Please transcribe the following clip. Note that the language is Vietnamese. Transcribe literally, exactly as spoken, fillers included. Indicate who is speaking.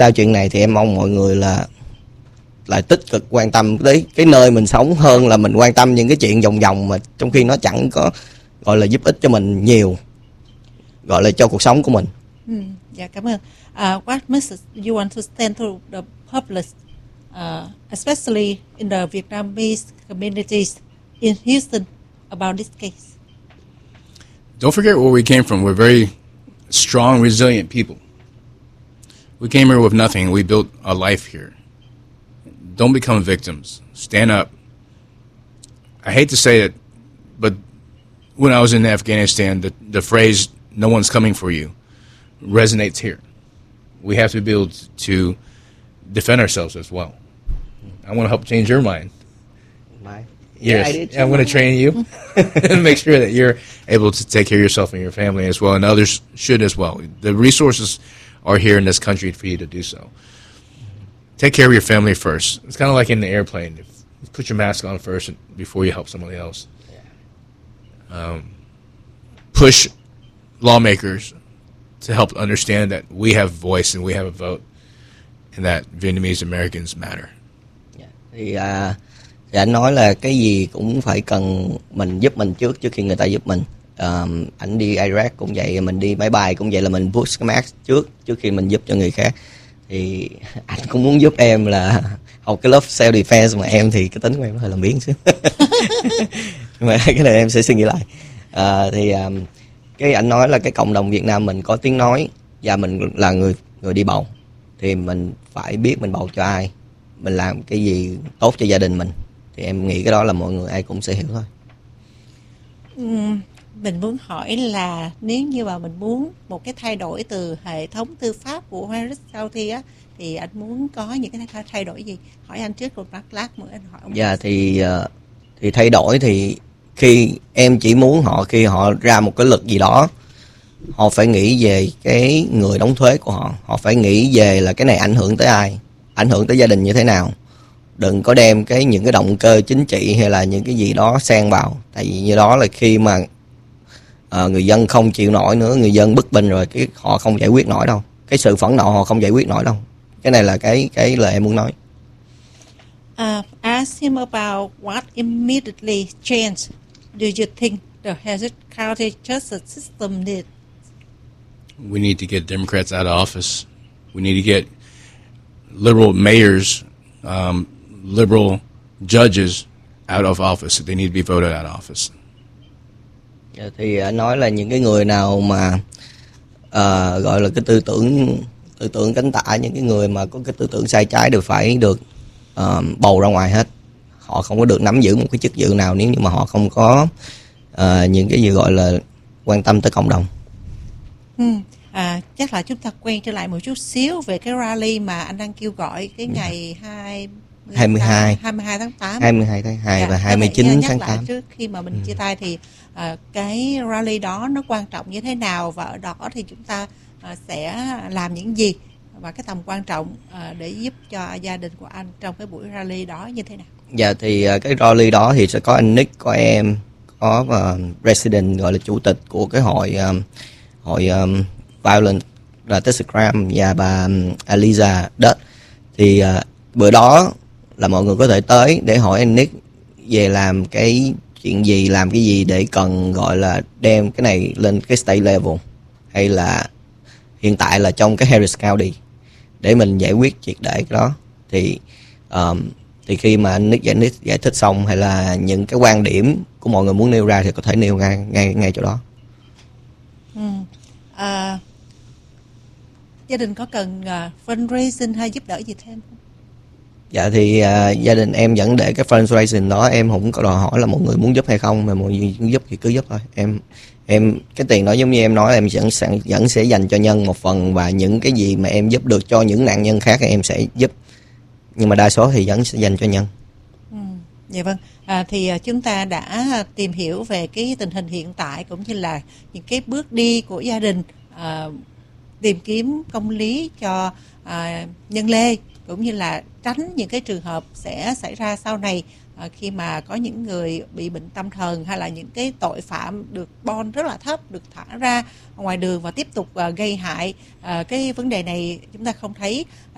Speaker 1: Sau chuyện này thì em mong mọi người là lại tích cực quan tâm tới cái nơi mình sống hơn là mình quan tâm những cái chuyện vòng vòng mà trong khi nó chẳng có gọi là giúp ích cho mình nhiều, gọi là cho cuộc sống của mình.
Speaker 2: Ừ, dạ cảm ơn. Uh, what message you want to send to the public, uh, especially in the Vietnamese communities in Houston about this case?
Speaker 3: Don't forget where we came from. We're very strong, resilient people. We came here with nothing. We built a life here. Don't become victims. Stand up. I hate to say it, but when I was in Afghanistan, the, the phrase, no one's coming for you, resonates here. We have to be able to defend ourselves as well. I want to help change your mind.
Speaker 1: Mine.
Speaker 3: Yes,
Speaker 1: Yeah, I did
Speaker 3: I'm going to train you and make sure that you're able to take care of yourself and your family as well, and others should as well. The resources are here in this country for you to do so. Take care of your family first. It's kind of like in the airplane. Put your mask on first before you help somebody else. Um, push lawmakers to help understand that we have voice and we have a vote and that Vietnamese Americans matter.
Speaker 1: Yeah. Thì, à, thì anh nói là cái gì cũng phải cần mình giúp mình trước trước khi người ta giúp mình. À, anh đi Iraq cũng vậy, mình đi máy bay cũng vậy, là mình push cái mask trước trước khi mình giúp cho người khác. Thì anh cũng muốn giúp em là học cái lớp self defense, mà em thì cái tính của em nó hơi làm biến xíu. Mà cái này em sẽ suy nghĩ lại. À, thì um, cái anh nói là cái cộng đồng Việt Nam mình có tiếng nói và mình là người người đi bầu, thì mình phải biết mình bầu cho ai, mình làm cái gì tốt cho gia đình mình, thì em nghĩ cái đó là mọi người ai cũng sẽ hiểu thôi.
Speaker 2: Uhm, mình muốn hỏi là nếu như mà mình muốn một cái thay đổi từ hệ thống tư pháp của Harris County á, thì anh muốn có những cái thay đổi gì? Hỏi anh trước rồi lát lát nữa anh hỏi ông.
Speaker 1: Dạ thì uh, thì thay đổi thì khi em chỉ muốn họ khi họ ra một cái luật gì đó, họ phải nghĩ về cái người đóng thuế của họ, họ phải nghĩ về là cái này ảnh hưởng tới ai, ảnh hưởng tới gia đình như thế nào. Đừng có đem cái những cái động cơ chính trị hay là những cái gì đó xen vào, tại vì như đó là khi mà uh, người dân không chịu nổi nữa, người dân bức binh rồi, cái họ không giải quyết nổi đâu, cái sự phẫn nộ họ không giải quyết nổi đâu. Cái này là cái cái lời em muốn nói.
Speaker 2: Uh, ask him about what immediately changed do you think the Harris County justice system needs?
Speaker 3: We need to get Democrats out of office. We need to get liberal mayors, um, liberal judges out of office. They need to be voted out of office.
Speaker 1: Thì anh nói là những cái người nào mà uh, gọi là cái tư tưởng tư tưởng cánh tả, những cái người mà có cái tư tưởng sai trái đều phải được uh, bầu ra ngoài hết. Họ không có được nắm giữ một cái chức vụ nào nếu như mà họ không có uh, những cái gì gọi là quan tâm tới cộng đồng.
Speaker 2: Ừ. À, chắc là chúng ta quay trở lại một chút xíu về cái rally mà anh đang kêu gọi cái ngày hai mươi hai tháng tám,
Speaker 1: hai mươi hai tháng hai
Speaker 2: dạ,
Speaker 1: và hai mươi chín tháng tám.
Speaker 2: Trước khi mà mình ừ. chia tay thì à, cái rally đó nó quan trọng như thế nào, và ở đó thì chúng ta à, sẽ làm những gì, và cái tầm quan trọng à, để giúp cho gia đình của anh trong cái buổi rally đó như thế nào?
Speaker 1: Dạ thì cái rally đó thì sẽ có anh Nick, có em, có uh, president gọi là chủ tịch của cái hội um, hội um, violent là Texas Crime, và bà um, Aliza Dutt. Thì uh, bữa đó là mọi người có thể tới để hỏi anh Nick về làm cái chuyện gì, làm cái gì để cần gọi là đem cái này lên cái state level, hay là hiện tại là trong cái Harris County để mình giải quyết triệt để cái đó. Thì um, thì khi mà anh Nick giải, Nick giải thích xong, hay là những cái quan điểm của mọi người muốn nêu ra thì có thể nêu ngay ngay ngay chỗ đó.
Speaker 2: Ừ. À, gia đình có cần uh, fundraising hay giúp đỡ gì thêm không?
Speaker 1: Dạ thì uh, gia đình em vẫn để cái fundraising đó, em không có đòi hỏi là mọi người muốn giúp hay không, mà mọi người muốn giúp thì cứ giúp thôi. Em em cái tiền đó giống như em nói, em vẫn sẽ vẫn sẽ dành cho nhân một phần, và những cái gì mà em giúp được cho những nạn nhân khác thì em sẽ giúp, nhưng mà đa số thì vẫn sẽ dành cho nhân.
Speaker 2: Ừ, dạ vâng. À, thì chúng ta đã tìm hiểu về cái tình hình hiện tại cũng như là những cái bước đi của gia đình à, tìm kiếm công lý cho à, nhân Lê, cũng như là tránh những cái trường hợp sẽ xảy ra sau này à, khi mà có những người bị bệnh tâm thần hay là những cái tội phạm được bond rất là thấp được thả ra ngoài đường và tiếp tục à, gây hại. À, cái vấn đề này chúng ta không thấy